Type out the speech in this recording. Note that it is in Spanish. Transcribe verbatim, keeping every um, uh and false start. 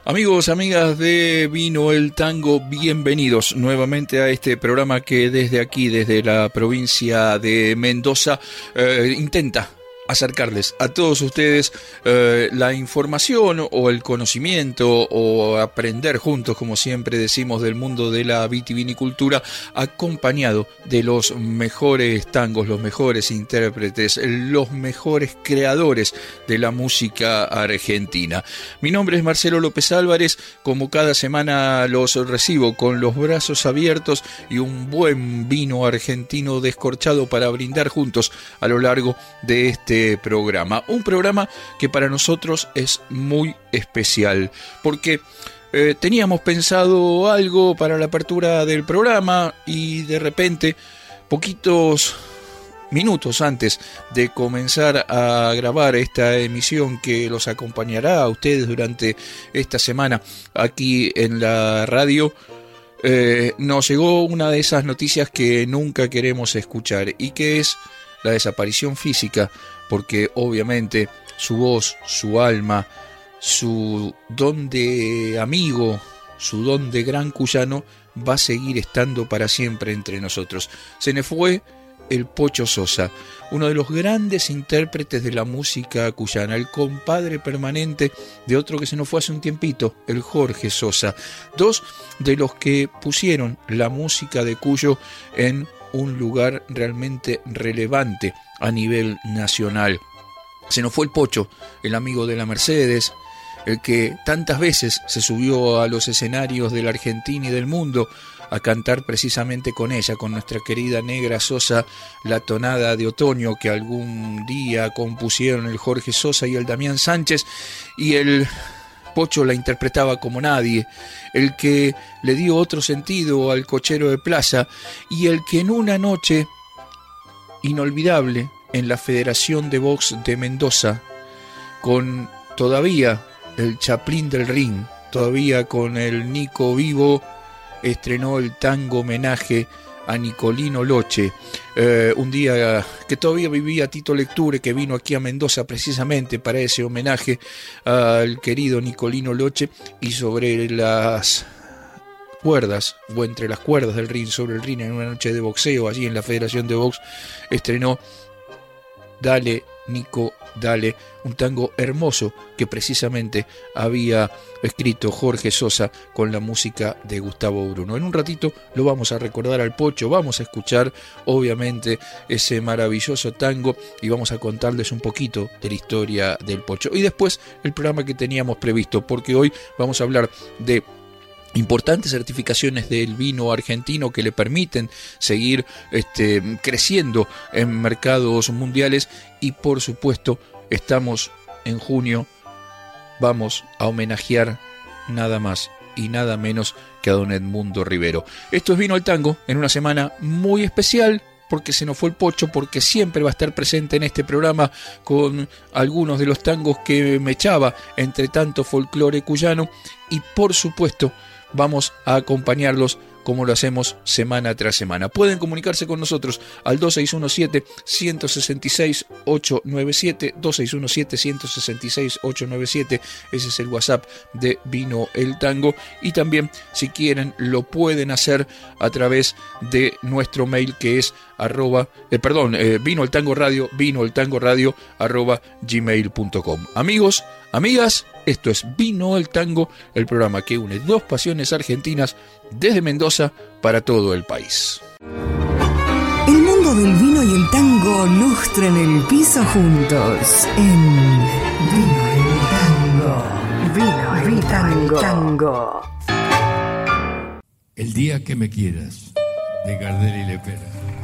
Amigos, amigas de Vino el Tango, bienvenidos nuevamente a este programa que desde aquí, desde la provincia de Mendoza, eh, intenta acercarles a todos ustedes eh, la información o el conocimiento o aprender juntos, como siempre decimos, del mundo de la vitivinicultura, acompañado de los mejores tangos, los mejores intérpretes, los mejores creadores de la música argentina. Mi nombre es Marcelo López Álvarez, como cada semana los recibo con los brazos abiertos y un buen vino argentino descorchado para brindar juntos a lo largo de este programa, un programa que para nosotros es muy especial porque eh, teníamos pensado algo para la apertura del programa y de repente, poquitos minutos antes de comenzar a grabar esta emisión que los acompañará a ustedes durante esta semana aquí en la radio, eh, nos llegó una de esas noticias que nunca queremos escuchar y que es la desaparición física, porque obviamente su voz, su alma, su don de amigo, su don de gran cuyano va a seguir estando para siempre entre nosotros. Se nos fue el Pocho Sosa, uno de los grandes intérpretes de la música cuyana, el compadre permanente de otro que se nos fue hace un tiempito, el Jorge Sosa, dos de los que pusieron la música de Cuyo en un lugar realmente relevante a nivel nacional. Se nos fue el Pocho, el amigo de la Mercedes, el que tantas veces se subió a los escenarios de la Argentina y del mundo a cantar precisamente con ella, con nuestra querida Negra Sosa, la tonada de otoño que algún día compusieron el Jorge Sosa y el Damián Sánchez, y el Pocho la interpretaba como nadie, el que le dio otro sentido al cochero de plaza y el que en una noche inolvidable en la Federación de Box de Mendoza, con todavía el Chaplín del Ring, todavía con el Nico vivo, estrenó el tango homenaje a Nicolino Loche, eh, un día que todavía vivía Tito Lecture, que vino aquí a Mendoza precisamente para ese homenaje al querido Nicolino Loche, y sobre las cuerdas, o entre las cuerdas del ring, sobre el ring, en una noche de boxeo allí en la Federación de Box, estrenó Dale Nico, dale, un tango hermoso que precisamente había escrito Jorge Sosa con la música de Gustavo Bruno. En un ratito lo vamos a recordar al Pocho, vamos a escuchar obviamente ese maravilloso tango y vamos a contarles un poquito de la historia del Pocho. Y después el programa que teníamos previsto, porque hoy vamos a hablar de importantes certificaciones del vino argentino que le permiten seguir este, creciendo en mercados mundiales, y por supuesto estamos en junio, vamos a homenajear nada más y nada menos que a don Edmundo Rivero. Esto es Vino el Tango en una semana muy especial, porque se nos fue el Pocho, porque siempre va a estar presente en este programa con algunos de los tangos que me echaba entre tanto folclore cuyano, y por supuesto vamos a acompañarlos como lo hacemos semana tras semana. Pueden comunicarse con nosotros al dos seis uno siete, uno seis seis, ocho nueve siete, dos seis uno siete, uno seis seis, ocho nueve siete, ese es el WhatsApp de Vino el Tango, y también si quieren lo pueden hacer a través de nuestro mail que es arroba, eh, perdón, eh, Vino el Tango Radio, Vino el Tango Radio arroba gmail punto com. Amigos, amigas, esto es Vino el Tango, el programa que une dos pasiones argentinas desde Mendoza para todo el país. El mundo del vino y el tango lustran el piso juntos en Vino el Tango. Vino el Tango. Tango. El día que me quieras, de Gardel y Lepera.